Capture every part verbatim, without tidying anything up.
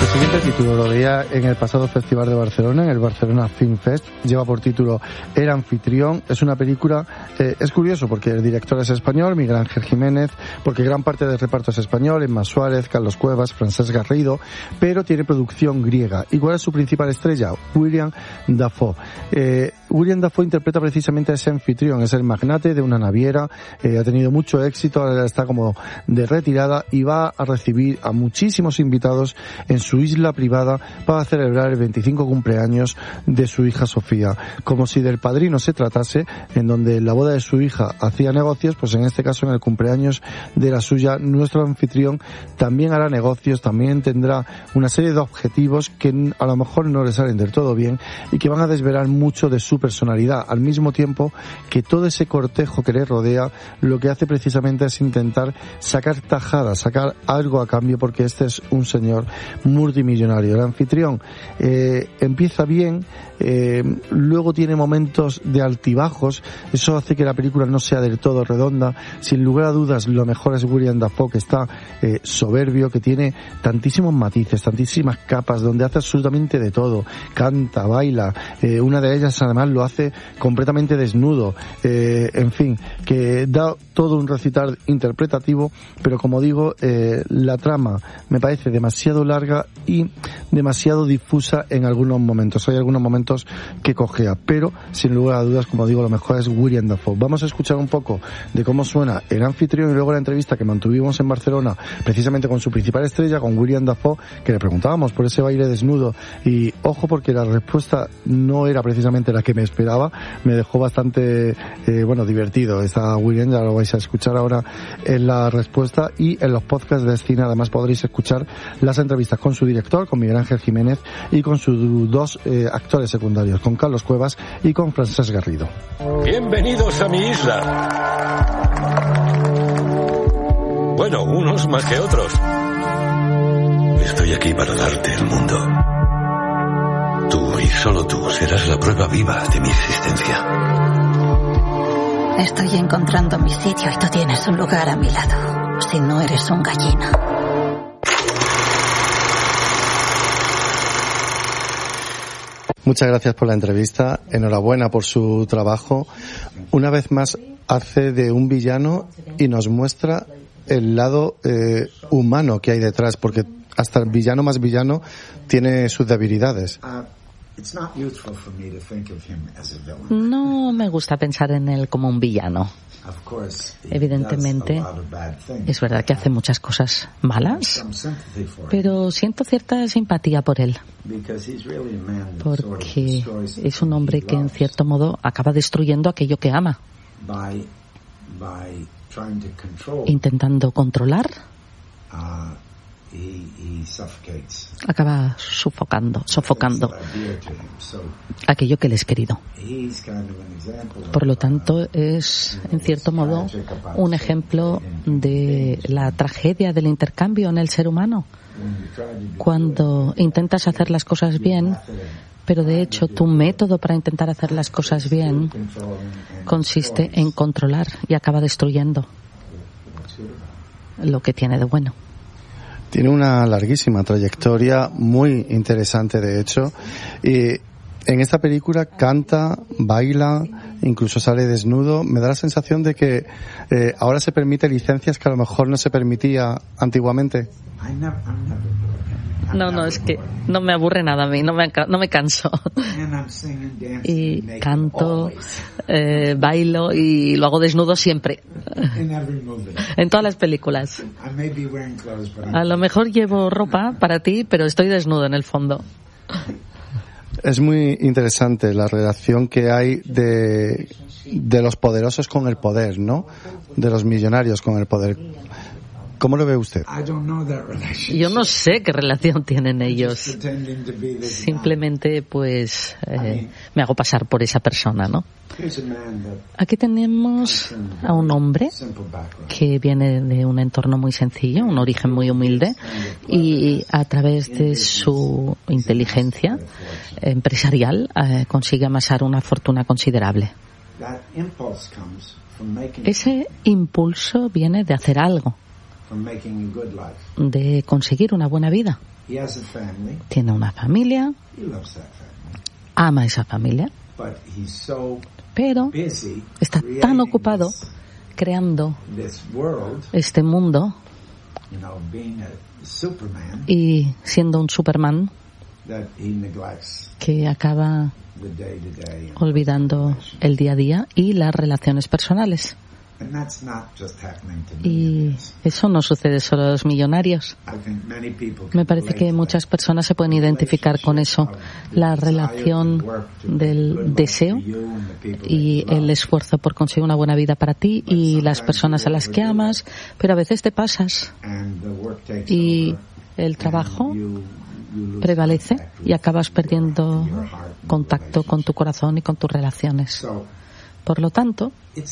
El siguiente título lo veía en el pasado Festival de Barcelona, en el Barcelona Film Fest. Lleva por título El anfitrión. Es una película, eh, es curioso porque el director es español, Miguel Ángel Jiménez, porque gran parte del reparto es español, Emma Suárez, Carlos Cuevas, Francesc Garrido, pero tiene producción griega. ¿Y cuál es su principal estrella? William Dafoe. Eh, William Dafoe interpreta precisamente a ese anfitrión, es el magnate de una naviera, eh, ha tenido mucho éxito, ahora está como de retirada y va a recibir a muchísimos invitados en su isla privada para celebrar el veinticinco cumpleaños de su hija Sofía. Como si del padrino se tratase, en donde en la boda de su hija hacía negocios, pues en este caso en el cumpleaños de la suya, nuestro anfitrión también hará negocios, también tendrá una serie de objetivos que a lo mejor no le salen del todo bien y que van a desvelar mucho de su personalidad, al mismo tiempo que todo ese cortejo que le rodea lo que hace precisamente es intentar sacar tajada, sacar algo a cambio, porque este es un señor multimillonario. El anfitrión eh, empieza bien, eh, luego tiene momentos de altibajos, eso hace que la película no sea del todo redonda. Sin lugar a dudas, lo mejor es William Dafoe, que está eh, soberbio, que tiene tantísimos matices, tantísimas capas, donde hace absolutamente de todo, canta, baila, eh, una de ellas además lo hace completamente desnudo, eh, en fin, que da todo un recital interpretativo, pero como digo, eh, la trama me parece demasiado larga y demasiado difusa en algunos momentos. Hay algunos momentos que cojea, pero sin lugar a dudas, como digo, lo mejor es William Dafoe. Vamos a escuchar un poco de cómo suena El anfitrión y luego la entrevista que mantuvimos en Barcelona, precisamente con su principal estrella, con William Dafoe, que le preguntábamos por ese baile desnudo, y ojo, porque la respuesta no era precisamente la que me esperaba, me dejó bastante eh, bueno, divertido. Está William, ya lo vais a escuchar ahora en la respuesta, y en los podcasts de cine además podréis escuchar las entrevistas con su director, con Miguel Ángel Jiménez, y con sus dos eh, actores secundarios, con Carlos Cuevas y con Francesc Garrido. Bienvenidos a mi isla. Bueno, unos más que otros. Estoy aquí para darte el mundo. Tú y solo tú serás la prueba viva de mi existencia. Estoy encontrando mi sitio y tú tienes un lugar a mi lado. Si no eres un gallina. Muchas gracias por la entrevista, enhorabuena por su trabajo. Una vez más hace de un villano y nos muestra el lado eh, humano que hay detrás, porque hasta el villano más villano tiene sus debilidades. No me gusta pensar en él como un villano. Evidentemente, es verdad que hace muchas cosas malas, pero siento cierta simpatía por él, porque es un hombre que en cierto modo acaba destruyendo aquello que ama, intentando controlar. Acaba sofocando, sofocando aquello que le es querido. Por lo tanto, es, en cierto modo, un ejemplo de la tragedia del intercambio en el ser humano. Cuando intentas hacer las cosas bien, pero de hecho tu método para intentar hacer las cosas bien consiste en controlar y acaba destruyendo lo que tiene de bueno. Tiene una larguísima trayectoria, muy interesante de hecho, y en esta película canta, baila, incluso sale desnudo. Me da la sensación de que eh, ahora se permite licencias que a lo mejor no se permitía antiguamente. No, no, es que no me aburre nada a mí, no me, no me canso. Y canto, eh, bailo y lo hago desnudo siempre. En todas las películas. A lo mejor llevo ropa para ti, pero estoy desnudo en el fondo. Es muy interesante la relación que hay de, de los poderosos con el poder, ¿no? De los millonarios con el poder. ¿Cómo lo ve usted? Yo no sé qué relación tienen ellos. Simplemente, pues, eh, me hago pasar por esa persona, ¿no? Aquí tenemos a un hombre que viene de un entorno muy sencillo, un origen muy humilde, y a través de su inteligencia empresarial eh, consigue amasar una fortuna considerable. Ese impulso viene de hacer algo. de conseguir una buena vida. Tiene una familia, ama esa familia, pero está tan ocupado creando este mundo y siendo un Superman que acaba olvidando el día a día y las relaciones personales. Y eso no sucede solo a los millonarios. Me parece que muchas personas se pueden identificar con eso. La relación del deseo y el esfuerzo por conseguir una buena vida para ti y las personas a las que amas, pero a veces te pasas y el trabajo prevalece y acabas perdiendo contacto con tu corazón y con tus relaciones. Por lo tanto,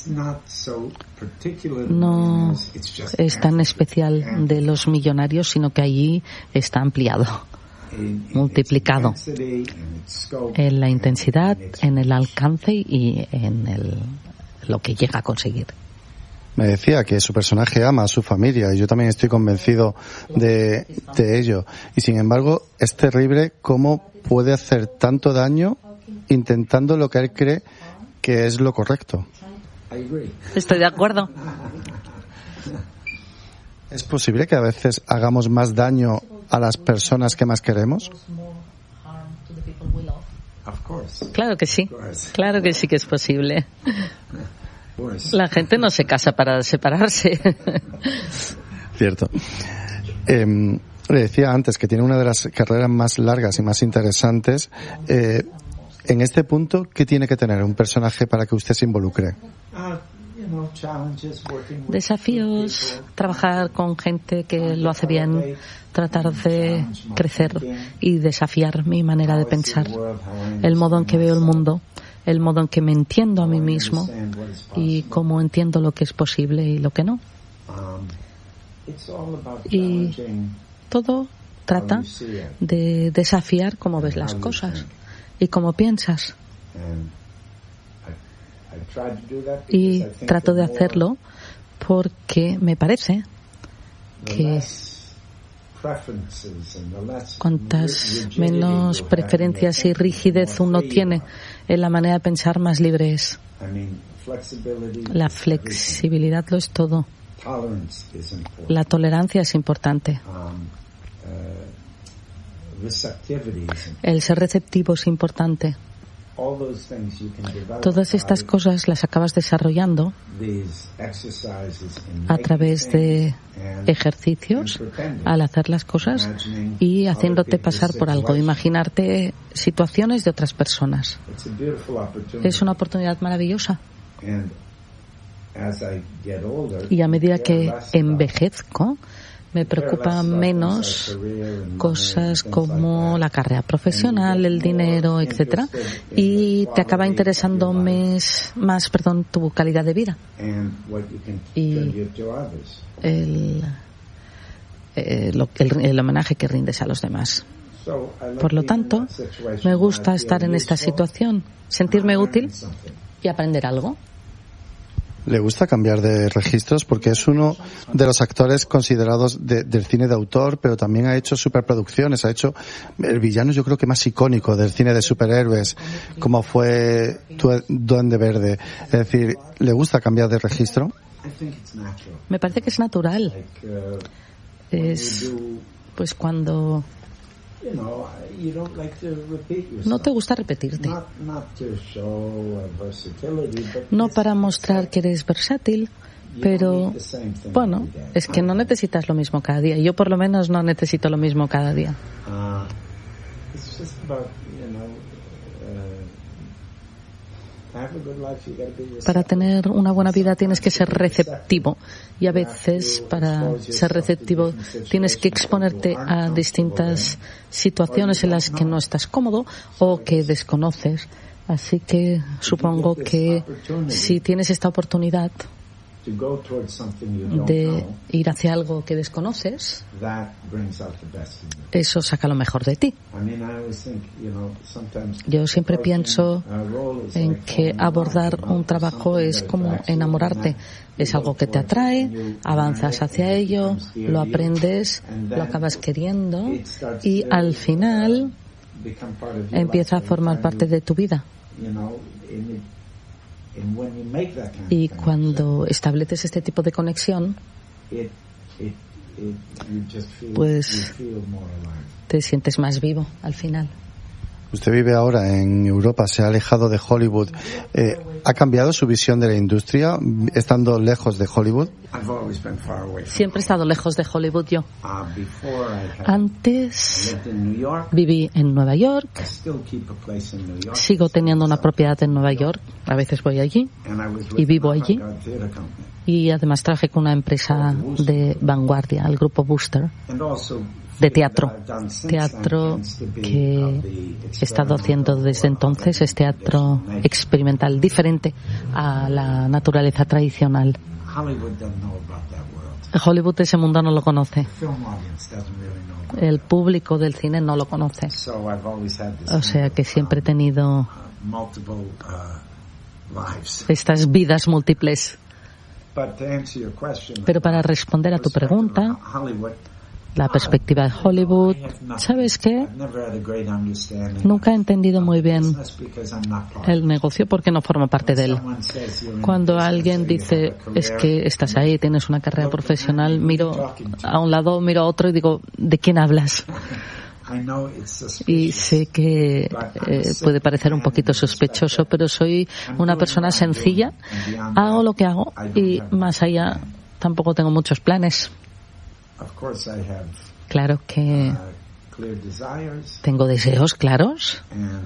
no es tan especial de los millonarios, sino que allí está ampliado, multiplicado en la intensidad, en el alcance y en el, lo que llega a conseguir. Me decía que su personaje ama a su familia y yo también estoy convencido de, de ello. Y sin embargo, es terrible cómo puede hacer tanto daño intentando lo que él cree que es lo correcto. Estoy de acuerdo. ¿Es posible que a veces hagamos más daño a las personas que más queremos? Claro que sí. Claro que sí que es posible. La gente no se casa para separarse. Cierto. Eh, le decía antes que tiene una de las carreras más largas y más interesantes. Eh, En este punto, ¿qué tiene que tener un personaje para que usted se involucre? Desafíos, trabajar con gente que lo hace bien, tratar de crecer y desafiar mi manera de pensar, el modo en que veo el mundo, el modo en que me entiendo a mí mismo y cómo entiendo lo que es posible y lo que no. Y todo trata de desafiar cómo ves las cosas y cómo piensas. Y trato de hacerlo porque me parece que cuantas menos preferencias y rigidez uno tiene en la manera de pensar, más libre es. La flexibilidad lo es todo. La tolerancia es importante. El ser receptivo es importante. Todas estas cosas las acabas desarrollando a través de ejercicios al hacer las cosas y haciéndote pasar por algo, imaginarte situaciones de otras personas. Es una oportunidad maravillosa. Y a medida que envejezco, me preocupan menos cosas como la carrera profesional, el dinero, etcétera, y te acaba interesando más, más, perdón, tu calidad de vida y el, el, el, el homenaje que rindes a los demás. Por lo tanto, me gusta estar en esta situación, sentirme útil y aprender algo. ¿Le gusta cambiar de registros? Porque es uno de los actores considerados de, del cine de autor, pero también ha hecho superproducciones, ha hecho el villano yo creo que más icónico del cine de superhéroes, como fue Duende Verde. Es decir, ¿le gusta cambiar de registro? Me parece que es natural. Es pues cuando no te gusta repetirte. No para mostrar que eres versátil, pero bueno, es que no necesitas lo mismo cada día. Yo por lo menos no necesito lo mismo cada día. Para tener una buena vida tienes que ser receptivo y a veces para ser receptivo tienes que exponerte a distintas situaciones en las que no estás cómodo o que desconoces. Así que supongo que si tienes esta oportunidad de ir hacia algo que desconoces, eso saca lo mejor de ti. Yo siempre pienso en que abordar un trabajo es como enamorarte. Es algo que te atrae, avanzas hacia ello, lo aprendes, lo acabas queriendo y al final empieza a formar parte de tu vida. Y cuando estableces este tipo de conexión, pues te sientes más vivo al final. Usted vive ahora en Europa, se ha alejado de Hollywood. Eh, ¿Ha cambiado su visión de la industria estando lejos de Hollywood? Siempre he estado lejos de Hollywood yo. Antes viví en Nueva York. Sigo teniendo una propiedad en Nueva York. A veces voy allí y vivo allí. Y además trabajé con una empresa de vanguardia, el grupo Booster, de teatro. Teatro que he estado haciendo desde entonces es teatro experimental, diferente a la naturaleza tradicional. Hollywood, ese mundo no lo conoce. El público del cine no lo conoce. O sea que siempre he tenido estas vidas múltiples. Pero para responder a tu pregunta, la perspectiva de Hollywood, ¿sabes qué? Nunca he entendido muy bien el negocio porque no formo parte de él. Cuando alguien dice, es que estás ahí, tienes una carrera profesional, miro a un lado, miro a otro y digo, ¿de quién hablas? Y sé que eh, puede parecer un poquito sospechoso, pero soy una persona sencilla, hago lo que hago y más allá tampoco tengo muchos planes. Claro que tengo deseos claros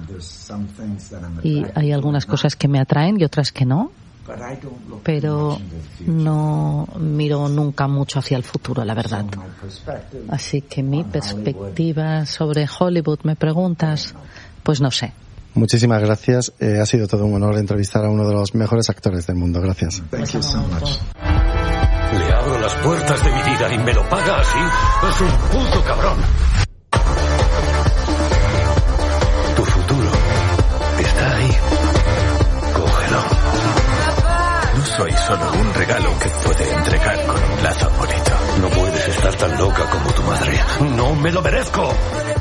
y hay algunas cosas que me atraen y otras que no, pero no miro nunca mucho hacia el futuro, la verdad. Así que mi perspectiva sobre Hollywood, me preguntas, pues no sé. Muchísimas gracias. Eh, ha sido todo un honor entrevistar a uno de los mejores actores del mundo. Gracias. Thank you so much. Le abro las puertas de mi vida y me lo paga así. Es un puto cabrón. Tu futuro está ahí. Cógelo. No soy solo un regalo que puede entregar con un lazo bonito. No puedes estar tan loca como tu madre. No me lo merezco.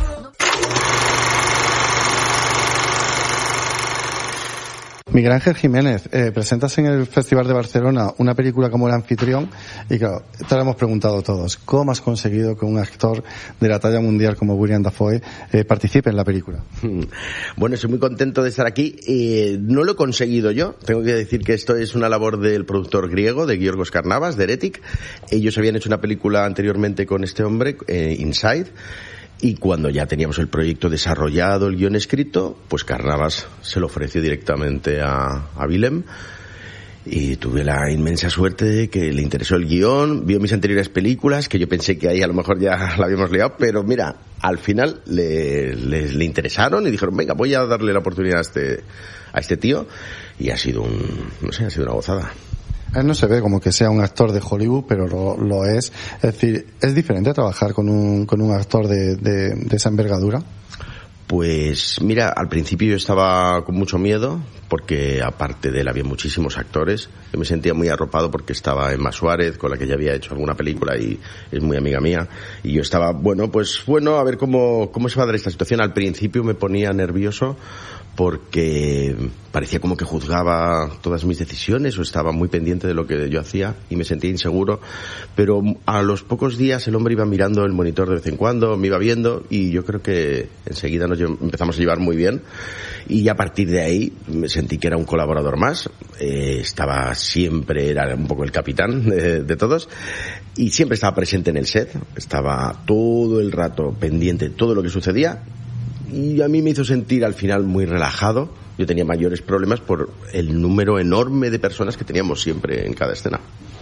Miguel Ángel Jiménez, eh, presentas en el Festival de Barcelona una película como El Anfitrión y claro, te lo hemos preguntado todos. ¿Cómo has conseguido que un actor de la talla mundial como William Dafoe eh, participe en la película? Bueno, estoy muy contento de estar aquí. Eh, no lo he conseguido yo. Tengo que decir que esto es una labor del productor griego, de Giorgos Karnavas, de Heretic. Ellos habían hecho una película anteriormente con este hombre, eh, Inside. Y cuando ya teníamos el proyecto desarrollado, el guión escrito, pues Karnavas se lo ofreció directamente a, a Willem. Y tuve la inmensa suerte de que le interesó el guión, vio mis anteriores películas, que yo pensé que ahí a lo mejor ya la habíamos liado, pero mira, al final le, le, le interesaron y dijeron, venga, voy a darle la oportunidad a este, a este tío. Y ha sido un, no sé, ha sido una gozada. Él no se ve como que sea un actor de Hollywood, pero lo, lo es. Es decir, ¿es diferente trabajar con un, con un actor de, de, de esa envergadura? Pues mira, al principio yo estaba con mucho miedo, porque aparte de él había muchísimos actores. Yo me sentía muy arropado porque estaba Emma Suárez, con la que ya había hecho alguna película y es muy amiga mía. Y yo estaba, bueno, pues bueno, a ver cómo, cómo se va a dar esta situación. Al principio me ponía nervioso porque parecía como que juzgaba todas mis decisiones o estaba muy pendiente de lo que yo hacía y me sentía inseguro, pero a los pocos días el hombre iba mirando el monitor de vez en cuando, me iba viendo y yo creo que enseguida nos empezamos a llevar muy bien y a partir de ahí me sentí que era un colaborador más. Eh, estaba siempre, era un poco el capitán de, de todos y siempre estaba presente en el set, estaba todo el rato pendiente de todo lo que sucedía. Y a mí me hizo sentir al final muy relajado. Yo tenía mayores problemas por el número enorme de personas que teníamos siempre en cada escena.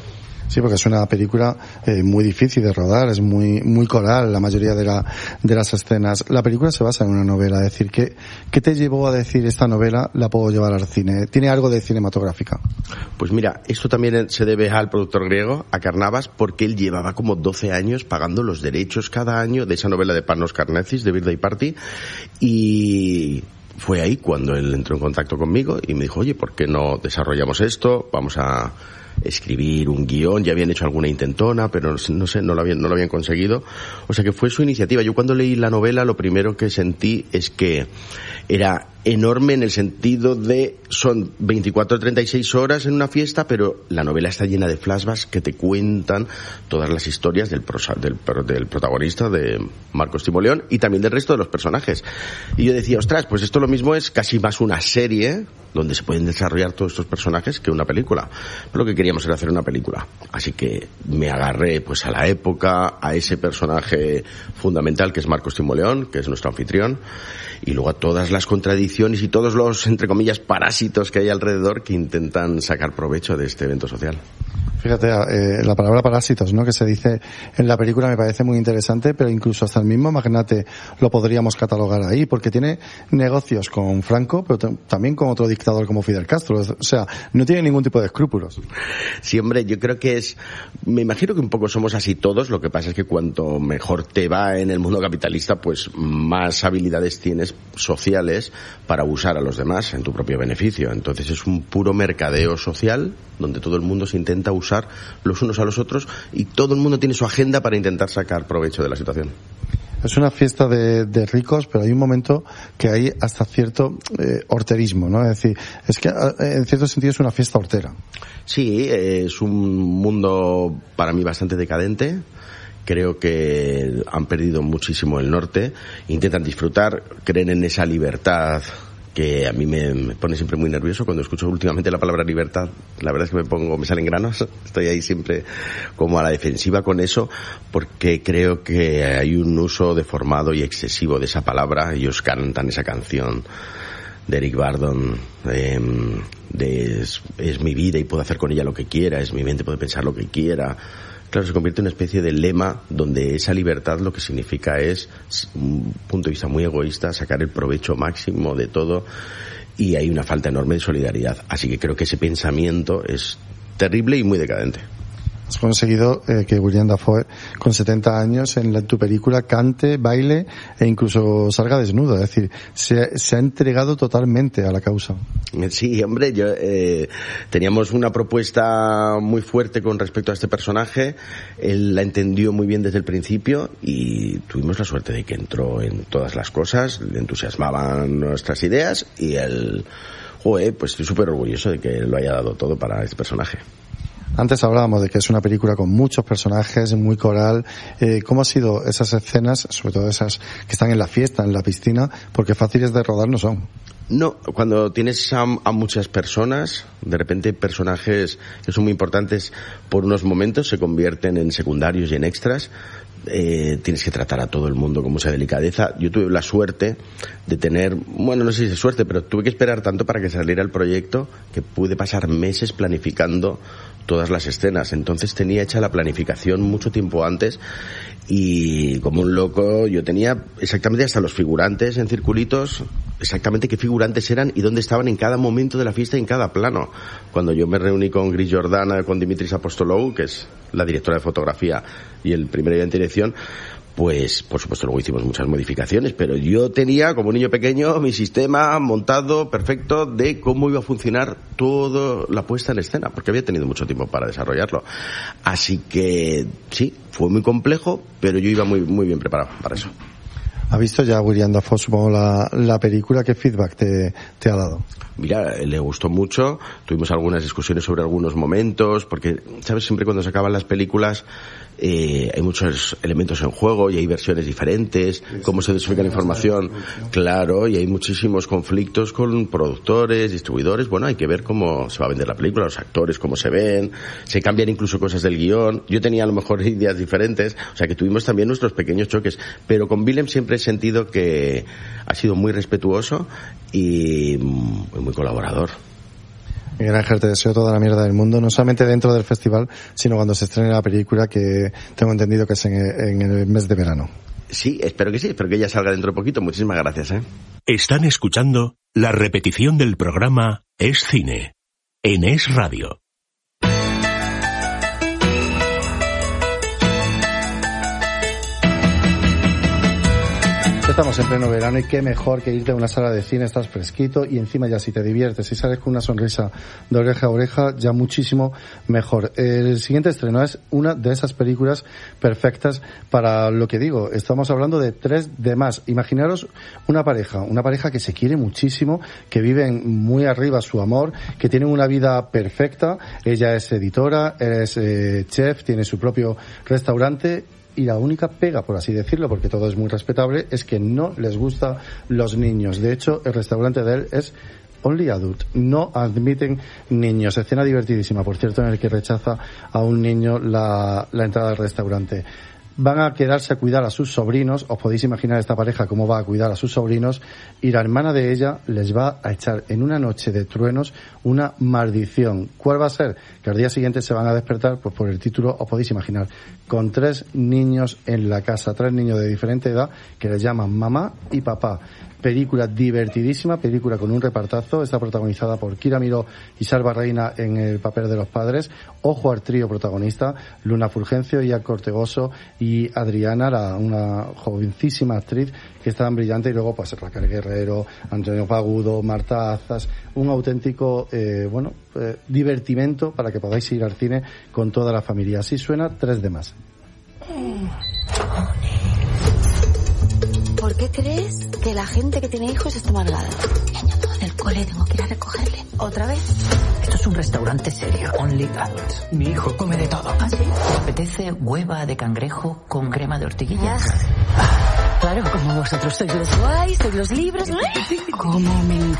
Sí, porque es una película eh, muy difícil de rodar, es muy muy coral la mayoría de la de las escenas. La película se basa en una novela, es decir, ¿qué, qué te llevó a decir esta novela la puedo llevar al cine? ¿Tiene algo de cinematográfica? Pues mira, esto también se debe al productor griego, a Carnavas, porque él llevaba como doce años pagando los derechos cada año de esa novela de Panos Karnezis, de Birthday Party, y fue ahí cuando él entró en contacto conmigo y me dijo, oye, ¿por qué no desarrollamos esto? Vamos a escribir un guión, ya habían hecho alguna intentona, pero no sé, no lo habían, no lo habían conseguido. O sea que fue su iniciativa. Yo cuando leí la novela lo primero que sentí es que era enorme en el sentido de son veinticuatro a treinta y seis horas en una fiesta, pero la novela está llena de flashbacks que te cuentan todas las historias del, prosa, del, del protagonista, de Marcos Timoleón, y también del resto de los personajes. Y yo decía, ostras, pues esto lo mismo es casi más una serie donde se pueden desarrollar todos estos personajes que una película. Pero lo que queríamos era hacer una película. Así que me agarré pues a la época, a ese personaje fundamental que es Marcos Timoleón, que es nuestro anfitrión, y luego a todas las contradicciones y todos los, entre comillas, parásitos que hay alrededor que intentan sacar provecho de este evento social. Fíjate, eh, la palabra parásitos, ¿no?, que se dice en la película me parece muy interesante, pero incluso hasta el mismo magnate lo podríamos catalogar ahí, porque tiene negocios con Franco, pero t- también con otro dictador como Fidel Castro. O sea, no tiene ningún tipo de escrúpulos. Sí, hombre, yo creo que es... Me imagino que un poco somos así todos, lo que pasa es que cuanto mejor te va en el mundo capitalista, pues más habilidades tienes sociales para usar a los demás en tu propio beneficio. Entonces es un puro mercadeo social donde todo el mundo se intenta usar los unos a los otros y todo el mundo tiene su agenda para intentar sacar provecho de la situación. Es una fiesta de, de ricos, pero hay un momento que hay hasta cierto eh, horterismo, ¿no? Es decir, es que en cierto sentido es una fiesta hortera. Sí, es un mundo para mí bastante decadente. Creo que han perdido muchísimo el norte. Intentan disfrutar, creen en esa libertad que a mí me, me pone siempre muy nervioso cuando escucho últimamente la palabra libertad. La verdad es que me pongo, me salen granos. Estoy ahí siempre como a la defensiva con eso, porque creo que hay un uso deformado y excesivo de esa palabra. Ellos cantan esa canción de Eric Burdon, eh, de es, es mi vida y puedo hacer con ella lo que quiera, es mi mente, puede pensar lo que quiera. Claro, se convierte en una especie de lema donde esa libertad lo que significa es, un punto de vista muy egoísta, sacar el provecho máximo de todo, y hay una falta enorme de solidaridad. Así que creo que ese pensamiento es terrible y muy decadente. Has conseguido eh, que William Dafoe, con setenta años, en, la, en tu película cante, baile e incluso salga desnudo. Es decir, se, se ha entregado totalmente a la causa. Sí, hombre, yo eh, teníamos una propuesta muy fuerte con respecto a este personaje. Él la entendió muy bien desde el principio y tuvimos la suerte de que entró en todas las cosas, le entusiasmaban nuestras ideas y él, joder, pues estoy súper orgulloso de que lo haya dado todo para este personaje. Antes hablábamos de que es una película con muchos personajes, muy coral. Eh, ¿Cómo han sido esas escenas, sobre todo esas que están en la fiesta, en la piscina? Porque fáciles de rodar no son. No, cuando tienes a, a muchas personas, de repente personajes que son muy importantes por unos momentos se convierten en secundarios y en extras. Eh, tienes que tratar a todo el mundo con mucha delicadeza. Yo tuve la suerte de tener, bueno, no sé si es suerte, pero tuve que esperar tanto para que saliera el proyecto que pude pasar meses planificando todas las escenas. Entonces tenía hecha la planificación mucho tiempo antes y como un loco yo tenía exactamente hasta los figurantes en circulitos, exactamente qué figurantes eran y dónde estaban en cada momento de la fiesta y en cada plano. Cuando yo me reuní con Gris Jordana, con Dimitris Apostolou, que es la directora de fotografía y el primer día en dirección, pues por supuesto luego hicimos muchas modificaciones, pero yo tenía como niño pequeño mi sistema montado perfecto de cómo iba a funcionar toda la puesta en escena, porque había tenido mucho tiempo para desarrollarlo. Así que sí, fue muy complejo, pero yo iba muy muy bien preparado para eso. ¿Ha visto ya William Dafoe, supongo, la, la película? ¿Qué feedback te, te ha dado? Mira, le gustó mucho, tuvimos algunas discusiones sobre algunos momentos, porque, ¿sabes? Siempre cuando se acaban las películas eh, hay muchos elementos en juego y hay versiones diferentes, cómo se dosifica la información, claro, y hay muchísimos conflictos con productores, distribuidores. Bueno, hay que ver cómo se va a vender la película, los actores, cómo se ven, se cambian incluso cosas del guión. Yo tenía a lo mejor ideas diferentes, o sea que tuvimos también nuestros pequeños choques, pero con Willem siempre he sentido que ha sido muy respetuoso y muy colaborador. Miguel Ángel, te deseo toda la mierda del mundo, no solamente dentro del festival, sino cuando se estrene la película, que tengo entendido que es en, en el mes de verano. Sí, espero que sí, espero que ya salga dentro de poquito. Muchísimas gracias, ¿eh? Están escuchando la repetición del programa Es Cine, en Es Radio. Estamos en pleno verano y qué mejor que irte a una sala de cine, estás fresquito y encima ya si te diviertes y sales con una sonrisa de oreja a oreja, ya muchísimo mejor. El siguiente estreno es una de esas películas perfectas para lo que digo. Estamos hablando de Tres de más. Imaginaros una pareja, una pareja que se quiere muchísimo, que viven muy arriba su amor, que tienen una vida perfecta. Ella es editora, es eh, chef, tiene su propio restaurante. Y la única pega, por así decirlo, porque todo es muy respetable, es que no les gustan los niños. De hecho, el restaurante de él es Only Adult. No admiten niños. Escena divertidísima, por cierto, en el que rechaza a un niño la, la entrada al restaurante. Van a quedarse a cuidar a sus sobrinos. Os podéis imaginar esta pareja cómo va a cuidar a sus sobrinos. Y la hermana de ella les va a echar en una noche de truenos una maldición. ¿Cuál va a ser? Que al día siguiente se van a despertar, pues por el título os podéis imaginar, con tres niños en la casa, tres niños de diferente edad que les llaman mamá y papá. Película divertidísima, película con un repartazo. Está protagonizada por Kira Miró y Salva Reina en el papel de los padres. Ojo al trío protagonista: Luna Fulgencio, Ian Cortegoso y Adriana, la, una jovencísima actriz que está tan brillante. Y luego pues Raquel Guerrero, Antonio Pagudo, Marta Azas. Un auténtico, eh, bueno, eh, divertimento para que podáis ir al cine con toda la familia. Así suena Tres de más. ¿Por qué crees que la gente que tiene hijos está amargada? Niño, todo del cole, tengo que ir a recogerle. ¿Otra vez? Esto es un restaurante serio. Only Adults. Mi hijo come de todo. ¿Ah, sí? ¿Te apetece hueva de cangrejo con crema de ortiguilla? Ah. Claro, como vosotros sois los guays, sois los libres. ¿Cómo me